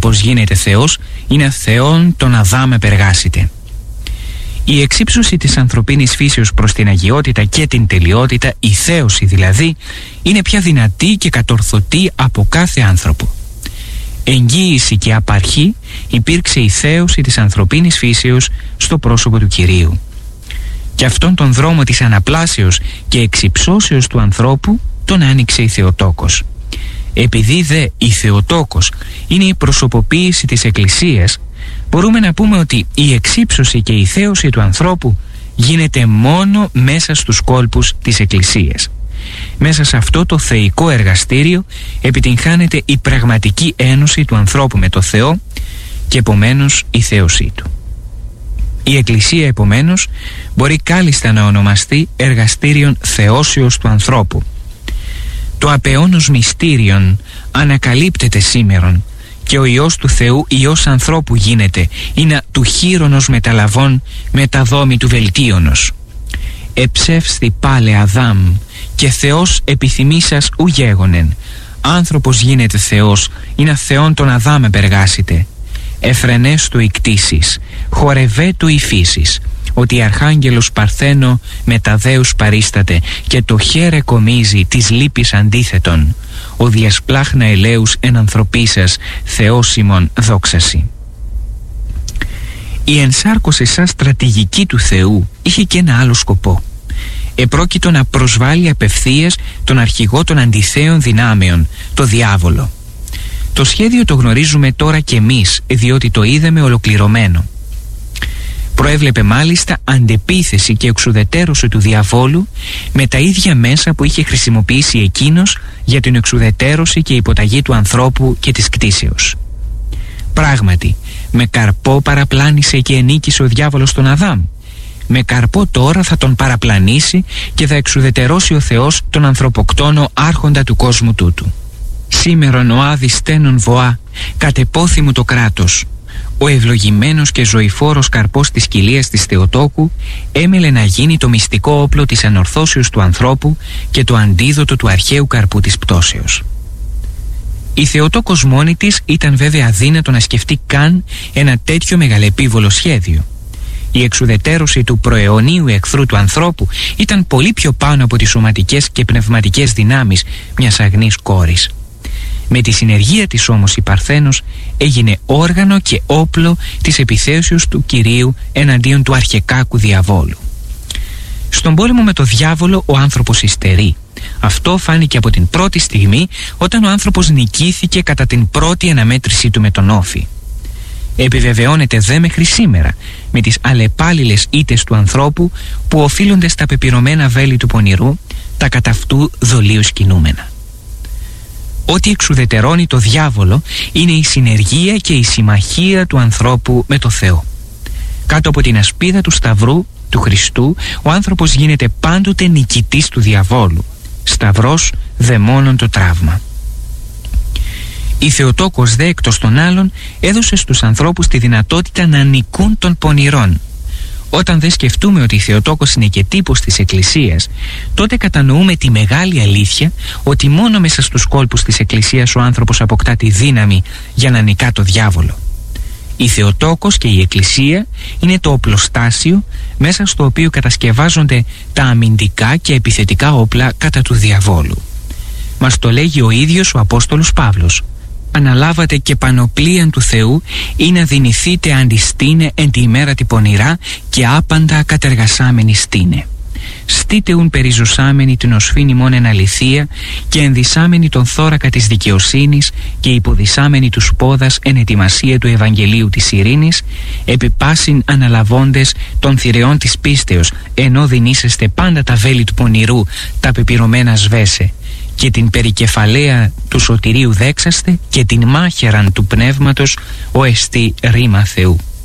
άνθρωπος γίνεται Θεός, είναι Θεόν τον Αδάμ επεργάσιτε. Η εξύψωση της ανθρωπίνης φύσεως προς την αγιότητα και την τελειότητα, η θέωση δηλαδή, είναι πια δυνατή και κατορθωτή από κάθε άνθρωπο. Εγγύηση και απαρχή υπήρξε η θέωση της ανθρωπίνης φύσεως στο πρόσωπο του Κυρίου. Και αυτόν τον δρόμο της αναπλάσεως και εξυψώσεως του ανθρώπου τον άνοιξε η Θεοτόκος. Επειδή δε η Θεοτόκος είναι η προσωποποίηση της Εκκλησίας, μπορούμε να πούμε ότι η εξύψωση και η θέωση του ανθρώπου γίνεται μόνο μέσα στους κόλπους της Εκκλησίας. Μέσα σε αυτό το θεϊκό εργαστήριο επιτυγχάνεται η πραγματική ένωση του ανθρώπου με το Θεό και επομένως η θέωσή του. Η Εκκλησία επομένως μπορεί κάλλιστα να ονομαστεί εργαστήριον θεώσεως του ανθρώπου. Το απεώνος μυστήριον ανακαλύπτεται σήμερον και ο Υιός του Θεού Υιός ανθρώπου γίνεται, είναι του χείρονος μεταλαβών με τα δόμη του βελτίωνος. Εψεύστη πάλε Αδάμ και Θεός επιθυμήσας ου γέγονεν. Άνθρωπος γίνεται Θεός, είναι Θεόν τον Αδάμ επεργάσιτε. Εφρενές του ικτήσεις, χορευέ του η φύσης, ότι αρχάγγελος Παρθένο με τα δέους παρίσταται και το χέρε κομίζει της λύπης αντίθετον. Ο διασπλάχνα ελέους εν ανθρωπίσας Θεόσιμον δόξαση. Η ενσάρκωση σαν στρατηγική του Θεού είχε και ένα άλλο σκοπό. Επρόκειτο να προσβάλλει απευθείας τον αρχηγό των αντιθέων δυνάμεων, το διάβολο. Το σχέδιο το γνωρίζουμε τώρα κι εμείς, διότι το είδαμε ολοκληρωμένο. Προέβλεπε μάλιστα αντεπίθεση και εξουδετέρωση του διαβόλου με τα ίδια μέσα που είχε χρησιμοποιήσει εκείνος για την εξουδετέρωση και υποταγή του ανθρώπου και της κτήσεως. Πράγματι, με καρπό παραπλάνησε και ενίκησε ο διάβολος τον Αδάμ. Με καρπό τώρα θα τον παραπλανήσει και θα εξουδετερώσει ο Θεός τον ανθρωποκτόνο άρχοντα του κόσμου τούτου. Σήμερον ο άδης στένον βοά, κατεπόθη μου το κράτος. Ο ευλογημένος και ζωηφόρος καρπός της κοιλίας της Θεοτόκου έμελε να γίνει το μυστικό όπλο της ανορθώσεως του ανθρώπου και το αντίδοτο του αρχαίου καρπού της πτώσεως. Η Θεοτόκος μόνη της ήταν βέβαια αδύνατο να σκεφτεί καν ένα τέτοιο μεγαλεπίβολο σχέδιο. Η εξουδετέρωση του προαιωνίου εχθρού του ανθρώπου ήταν πολύ πιο πάνω από τις σωματικές και πνευματικές δυνάμεις μιας αγνής κόρης. Με τη συνεργία της όμως η Παρθένος έγινε όργανο και όπλο της επιθέσεως του Κυρίου εναντίον του αρχεκάκου διαβόλου. Στον πόλεμο με το διάβολο ο άνθρωπος υστερεί. Αυτό φάνηκε από την πρώτη στιγμή όταν ο άνθρωπος νικήθηκε κατά την πρώτη αναμέτρησή του με τον Όφη. Επιβεβαιώνεται δε μέχρι σήμερα με τις αλλεπάλληλες ήττες του ανθρώπου που οφείλονται στα πεπειρωμένα βέλη του πονηρού, τα κατά αυτού δολίως κινούμενα. Ό,τι εξουδετερώνει το διάβολο είναι η συνεργία και η συμμαχία του ανθρώπου με το Θεό. Κάτω από την ασπίδα του Σταυρού του Χριστού ο άνθρωπος γίνεται πάντοτε νικητής του διαβόλου. Σταυρός δαιμόνων το τραύμα. Η Θεοτόκος δε εκτός των άλλων έδωσε στους ανθρώπους τη δυνατότητα να νικούν των πονηρών. Όταν δεν σκεφτούμε ότι η Θεοτόκος είναι και τύπος της Εκκλησίας, τότε κατανοούμε τη μεγάλη αλήθεια ότι μόνο μέσα στους κόλπους της Εκκλησίας ο άνθρωπος αποκτά τη δύναμη για να νικά το διάβολο. Η Θεοτόκος και η Εκκλησία είναι το οπλοστάσιο μέσα στο οποίο κατασκευάζονται τα αμυντικά και επιθετικά όπλα κατά του διαβόλου. Μας το λέγει ο ίδιος ο Απόστολος Παύλος. Αναλάβατε και πανοπλίαν του Θεού ή να δυνηθείτε αντιστήνε εν τη ημέρα τη πονηρά και άπαντα κατεργασάμενοι στήνε. Στείτε ουν περιζωσάμενοι την οσφήν ημών εν αληθεία και ενδυσάμενοι τον θώρακα της δικαιοσύνης και υποδυσάμενοι τους πόδας εν ετοιμασία του Ευαγγελίου της ειρήνης, επί πάσιν αναλαβώντες των θηρεών της πίστεως, ενώ δυνήσεστε πάντα τα βέλη του πονηρού, τα πεπειρωμένα σβέσε, και την περικεφαλαία του σωτηρίου δέξαστε και την μάχαιραν του πνεύματος ο εστί ρήμα Θεού.